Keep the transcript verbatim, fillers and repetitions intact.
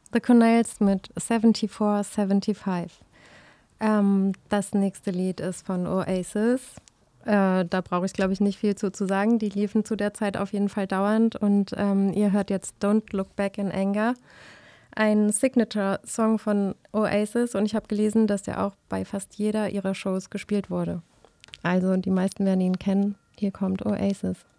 The Cornells mit vierundsiebzig fünfundsiebzig. Ähm, das nächste Lied ist von Oasis. Äh, da brauche ich, glaube ich, nicht viel zu, zu sagen. Die liefen zu der Zeit auf jeden Fall dauernd. Und ähm, ihr hört jetzt Don't Look Back in Anger. Ein Signature-Song von Oasis. Und ich habe gelesen, dass der auch bei fast jeder ihrer Shows gespielt wurde. Also die meisten werden ihn kennen. Hier kommt Oasis.